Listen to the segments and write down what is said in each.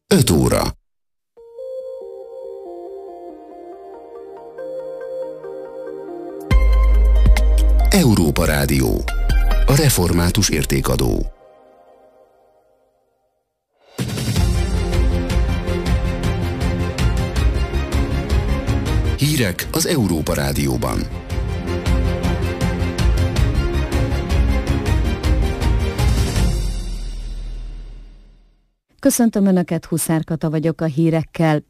5 óra. Európa Rádió. A református értékadó. Hírek az Európa Rádióban. Köszöntöm Önöket, Huszár Kata vagyok a hírekkel.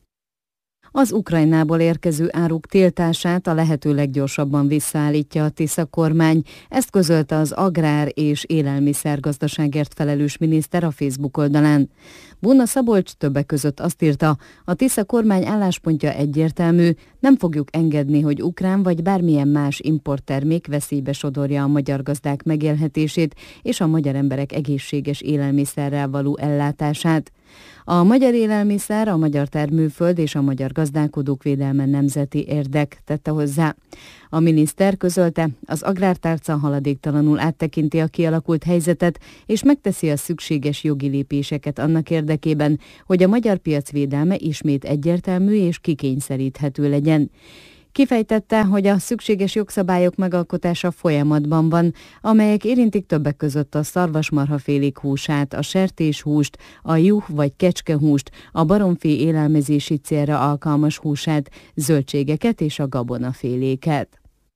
Az Ukrajnából érkező áruk tiltását a lehető leggyorsabban visszaállítja a Tisza kormány, ezt közölte az agrár- és élelmiszergazdaságért felelős miniszter a Facebook oldalán. Buna Szabolcs többek között azt írta, a Tisza kormány álláspontja egyértelmű, nem fogjuk engedni, hogy ukrán vagy bármilyen más importtermék veszélybe sodorja a magyar gazdák megélhetését és a magyar emberek egészséges élelmiszerrel való ellátását. A magyar élelmiszer, a magyar termőföld és a magyar gazdálkodók védelme nemzeti érdek, tette hozzá. A miniszter közölte, az agrártárca haladéktalanul áttekinti a kialakult helyzetet, és megteszi a szükséges jogi lépéseket annak érdekében, hogy a magyar piac védelme ismét egyértelmű és kikényszeríthető legyen. Kifejtette, hogy a szükséges jogszabályok megalkotása folyamatban van, amelyek érintik többek között a szarvasmarhafélék húsát, a sertéshúst, a juh vagy kecskehúst, a baromfé élelmezési célra alkalmas húsát, zöldségeket és a gabonaféléket.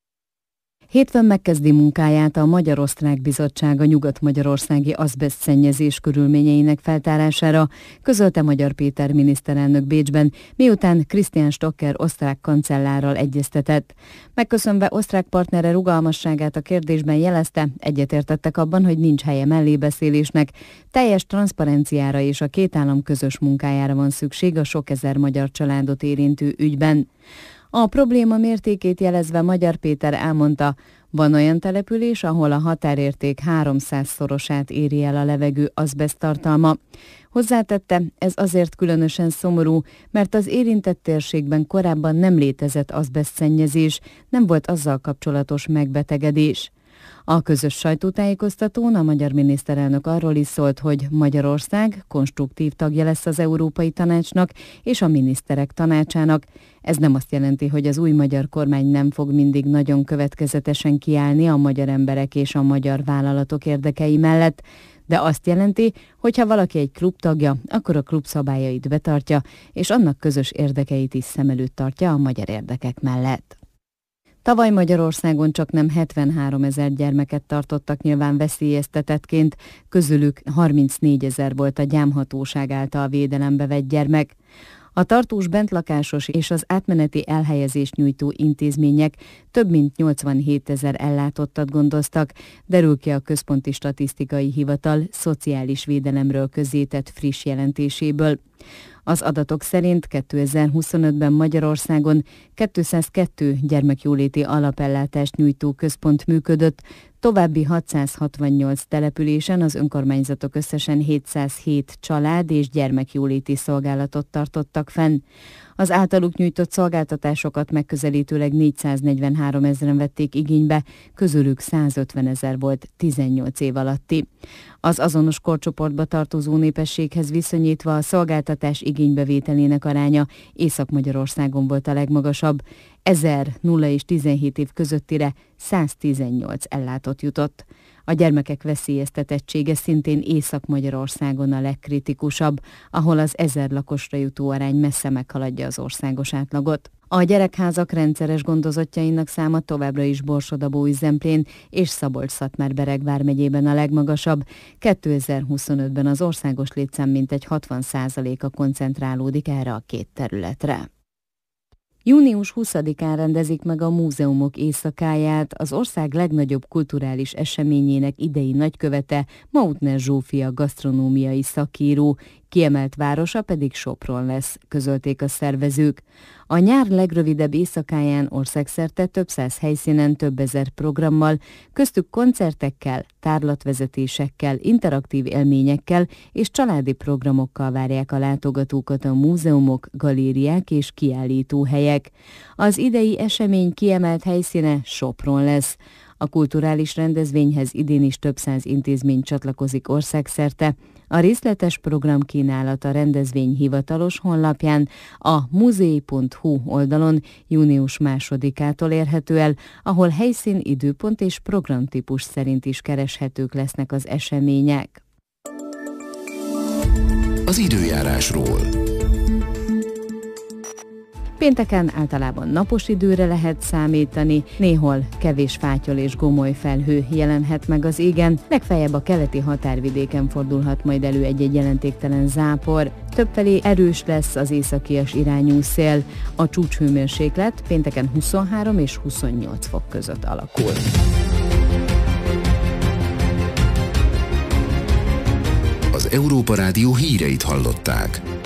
Hétfőn megkezdi munkáját a Magyar-Osztrák Bizottság a nyugat-magyarországi azbesztszennyezés körülményeinek feltárására, közölte Magyar Péter miniszterelnök Bécsben, miután Christian Stocker osztrák kancellárral egyeztetett. Megköszönve osztrák partnere rugalmasságát a kérdésben jelezte, egyetértettek abban, hogy nincs helye mellébeszélésnek, teljes transzparenciára és a két állam közös munkájára van szükség a sok ezer magyar családot érintő ügyben. A probléma mértékét jelezve Magyar Péter elmondta, van olyan település, ahol a határérték 300-szorosát éri el a levegő azbeszt tartalma. Hozzátette, ez azért különösen szomorú, mert az érintett térségben korábban nem létezett azbesztszennyezés, nem volt azzal kapcsolatos megbetegedés. A közös sajtótájékoztatón a magyar miniszterelnök arról is szólt, hogy Magyarország konstruktív tagja lesz az Európai Tanácsnak és a Miniszterek Tanácsának. Ez nem azt jelenti, hogy az új magyar kormány nem fog mindig nagyon következetesen kiállni a magyar emberek és a magyar vállalatok érdekei mellett, de azt jelenti, hogy ha valaki egy klub tagja, akkor a klub szabályait betartja, és annak közös érdekeit is szem előtt tartja a magyar érdekek mellett. Tavaly Magyarországon csaknem 73 000 gyermeket tartottak nyilván veszélyeztetettként, közülük 34 000 volt a gyámhatóság által védelembe vett gyermek. A tartós bentlakásos és az átmeneti elhelyezést nyújtó intézmények több mint 87 000 ellátottat gondoztak, derül ki a Központi Statisztikai Hivatal szociális védelemről közzétett friss jelentéséből. Az adatok szerint 2025-ben Magyarországon 202 gyermekjóléti alapellátást nyújtó központ működött, további 668 településen az önkormányzatok összesen 707 család- és gyermekjóléti szolgálatot tartottak fenn. Az általuk nyújtott szolgáltatásokat megközelítőleg 443 000-en vették igénybe, közülük 150 000 volt 18 év alatti. Az azonos korcsoportba tartozó népességhez viszonyítva a szolgáltatás igénybevételének aránya Észak-Magyarországon volt a legmagasabb. 0 és 17 év közöttire 118 ellátott jutott. A gyermekek veszélyeztetettsége szintén Észak-Magyarországon a legkritikusabb, ahol az 1000 lakosra jutó arány messze meghaladja az országos átlagot. A gyerekházak rendszeres gondozottjainak száma továbbra is Borsod-Abaúj-Zemplén és Szabolcs-Szatmár-Bereg vármegyében a legmagasabb. 2025-ben az országos létszám mintegy 60%-a koncentrálódik erre a két területre. Június 20-án rendezik meg a Múzeumok Éjszakáját, az ország legnagyobb kulturális eseményének idei nagykövete Mautner Zsófia gasztronómiai szakíró, kiemelt városa pedig Sopron lesz, közölték a szervezők. A nyár legrövidebb éjszakáján országszerte több száz helyszínen több ezer programmal, köztük koncertekkel, tárlatvezetésekkel, interaktív élményekkel és családi programokkal várják a látogatókat a múzeumok, galériák és kiállítóhelyek. Az idei esemény kiemelt helyszíne Sopron lesz. A kulturális rendezvényhez idén is több száz intézmény csatlakozik országszerte. A részletes programkínálat a rendezvény hivatalos honlapján, a muzei.hu oldalon június 2-ától érhető el, ahol helyszín, időpont és programtípus szerint is kereshetők lesznek az események. Az időjárásról. Pénteken általában napos időre lehet számítani, néhol kevés fátyol és gomoly felhő jelenhet meg az égen, legfeljebb a keleti határvidéken fordulhat majd elő egy-egy jelentéktelen zápor. Többfelé erős lesz az északias irányú szél, a csúcshőmérséklet pénteken 23 és 28 fok között alakul. Az Európa Rádió híreit hallották.